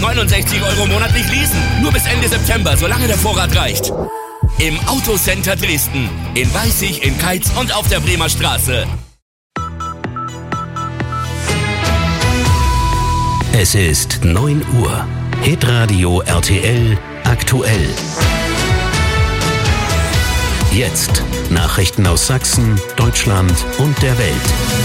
169 € monatlich leasen. Nur bis Ende September, solange der Vorrat reicht. Im Autocenter Dresden. In Weißig, in Keitz und auf der Bremer Straße. Es ist 9 Uhr. Hitradio RTL aktuell. Jetzt Nachrichten aus Sachsen, Deutschland und der Welt.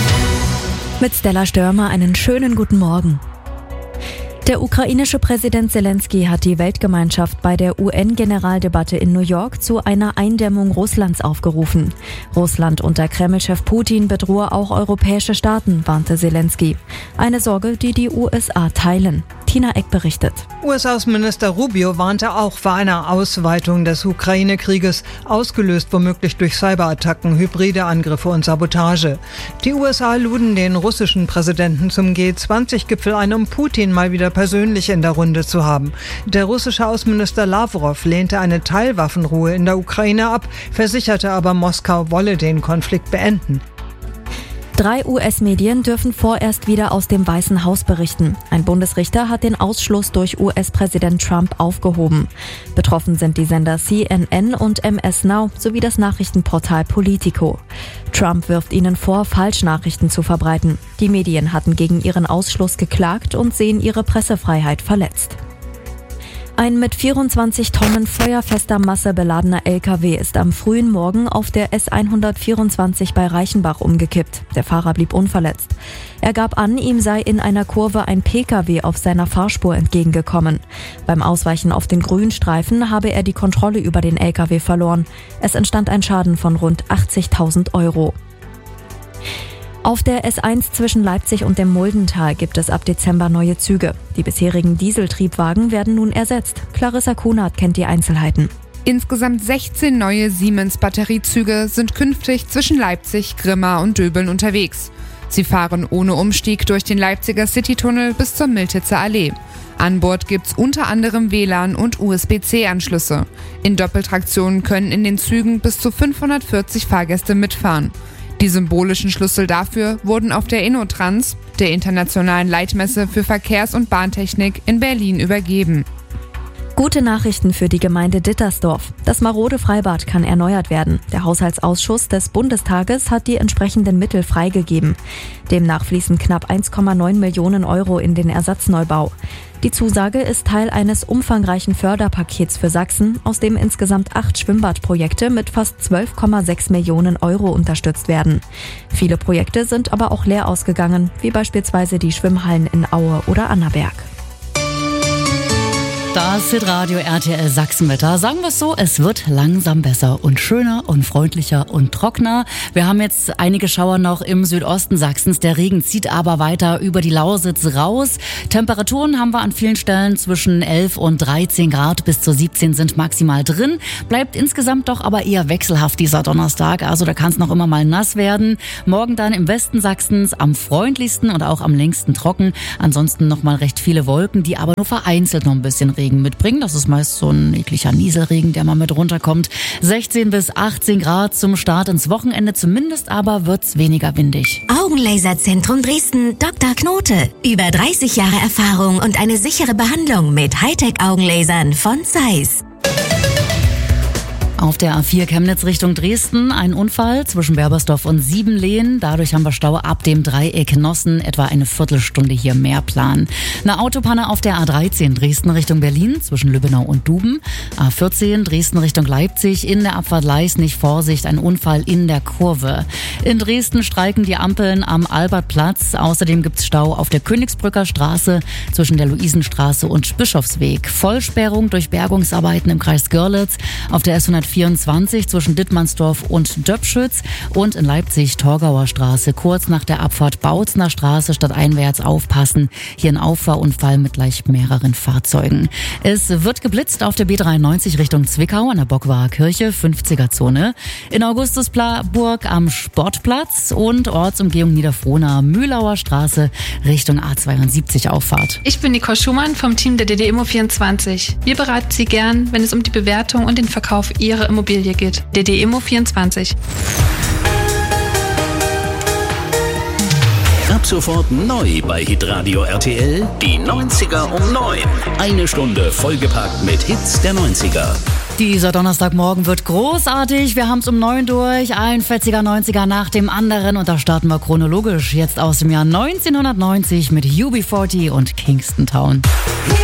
Mit Stella Störmer einen schönen guten Morgen. Der ukrainische Präsident Zelensky hat die Weltgemeinschaft bei der UN-Generaldebatte in New York zu einer Eindämmung Russlands aufgerufen. Russland unter Kreml-Chef Putin bedrohe auch europäische Staaten, warnte Zelensky. Eine Sorge, die die USA teilen. Tina Eck berichtet. US-Außenminister Rubio warnte auch vor einer Ausweitung des Ukraine-Krieges, ausgelöst womöglich durch Cyberattacken, hybride Angriffe und Sabotage. Die USA luden den russischen Präsidenten zum G20-Gipfel ein, um Putin mal wieder persönlich in der Runde zu haben. Der russische Außenminister Lavrov lehnte eine Teilwaffenruhe in der Ukraine ab, versicherte aber, Moskau wolle den Konflikt beenden. 3 US-Medien dürfen vorerst wieder aus dem Weißen Haus berichten. Ein Bundesrichter hat den Ausschluss durch US-Präsident Trump aufgehoben. Betroffen sind die Sender CNN und MS Now sowie das Nachrichtenportal Politico. Trump wirft ihnen vor, Falschnachrichten zu verbreiten. Die Medien hatten gegen ihren Ausschluss geklagt und sehen ihre Pressefreiheit verletzt. Ein mit 24 Tonnen feuerfester Masse beladener LKW ist am frühen Morgen auf der S124 bei Reichenbach umgekippt. Der Fahrer blieb unverletzt. Er gab an, ihm sei in einer Kurve ein PKW auf seiner Fahrspur entgegengekommen. Beim Ausweichen auf den Grünstreifen habe er die Kontrolle über den LKW verloren. Es entstand ein Schaden von rund 80.000 €. Auf der S1 zwischen Leipzig und dem Muldental gibt es ab Dezember neue Züge. Die bisherigen Dieseltriebwagen werden nun ersetzt. Clarissa Kunert kennt die Einzelheiten. Insgesamt 16 neue Siemens-Batteriezüge sind künftig zwischen Leipzig, Grimma und Döbeln unterwegs. Sie fahren ohne Umstieg durch den Leipziger Citytunnel bis zur Miltitzer Allee. An Bord gibt's unter anderem WLAN und USB-C-Anschlüsse. In Doppeltraktion können in den Zügen bis zu 540 Fahrgäste mitfahren. Die symbolischen Schlüssel dafür wurden auf der InnoTrans, der internationalen Leitmesse für Verkehrs- und Bahntechnik in Berlin, übergeben. Gute Nachrichten für die Gemeinde Dittersdorf. Das marode Freibad kann erneuert werden. Der Haushaltsausschuss des Bundestages hat die entsprechenden Mittel freigegeben. Demnach fließen knapp 1,9 Millionen € in den Ersatzneubau. Die Zusage ist Teil eines umfangreichen Förderpakets für Sachsen, aus dem insgesamt 8 Schwimmbadprojekte mit fast 12,6 Millionen € unterstützt werden. Viele Projekte sind aber auch leer ausgegangen, wie beispielsweise die Schwimmhallen in Aue oder Annaberg. Das Hitradio RTL Sachsenwetter. Sagen wir es so, es wird langsam besser und schöner und freundlicher und trockener. Wir haben jetzt einige Schauer noch im Südosten Sachsens. Der Regen zieht aber weiter über die Lausitz raus. Temperaturen haben wir an vielen Stellen zwischen 11 und 13 Grad. Bis zu 17 sind maximal drin. Bleibt insgesamt doch aber eher wechselhaft dieser Donnerstag. Also da kann es noch immer mal nass werden. Morgen dann im Westen Sachsens am freundlichsten und auch am längsten trocken. Ansonsten noch mal recht viele Wolken, die aber nur vereinzelt noch ein bisschen Regen mitbringen. Das ist meist so ein ekliger Nieselregen, der mal mit runterkommt. 16 bis 18 Grad zum Start ins Wochenende. Zumindest aber wird's weniger windig. Augenlaserzentrum Dresden, Dr. Knote. Über 30 Jahre Erfahrung und eine sichere Behandlung mit Hightech-Augenlasern von Zeiss. Auf der A4 Chemnitz Richtung Dresden ein Unfall zwischen Berbersdorf und Siebenlehen. Dadurch haben wir Stau ab dem Dreieck Nossen, etwa eine Viertelstunde hier mehr Plan. Eine Autopanne auf der A13 Dresden Richtung Berlin zwischen Lübbenau und Duben. A14 Dresden Richtung Leipzig in der Abfahrt Leisnig, Vorsicht, ein Unfall in der Kurve. In Dresden streiken die Ampeln am Albertplatz. Außerdem gibt's Stau auf der Königsbrücker Straße zwischen der Luisenstraße und Bischofsweg. Vollsperrung durch Bergungsarbeiten im Kreis Görlitz auf der S124 zwischen Dittmannsdorf und Döpschütz und in Leipzig Torgauer Straße kurz nach der Abfahrt Bautzner Straße stadteinwärts aufpassen. Hier ein Auffahrunfall mit gleich mehreren Fahrzeugen. Es wird geblitzt auf der B93 Richtung Zwickau an der Bockwaarer Kirche, 50er-Zone. In Augustusburg am Sportplatz und Ortsumgehung Niederfrohna, Mühlauer Straße Richtung A72 Auffahrt. Ich bin Nicole Schumann vom Team der DD-Immo24. Wir beraten Sie gern, wenn es um die Bewertung und den Verkauf Ihrer Immobilie geht. DD-Immo24. Ab sofort neu bei Hitradio RTL, die 90er um 9. Eine Stunde vollgepackt mit Hits der 90er. Dieser Donnerstagmorgen wird großartig. Wir haben es um 9 durch. Ein fetziger 90er nach dem anderen. Und da starten wir chronologisch jetzt aus dem Jahr 1990 mit UB40 und Kingston Town.